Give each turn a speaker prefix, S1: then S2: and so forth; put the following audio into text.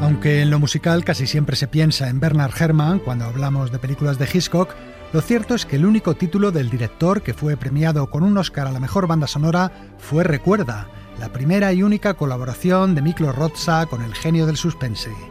S1: Aunque en lo musical casi siempre se piensa en Bernard Herrmann cuando hablamos de películas de Hitchcock, lo cierto es que el único título del director que fue premiado con un Oscar a la mejor banda sonora fue Recuerda, la primera y única colaboración de Miklos Rozsa con el genio del suspense.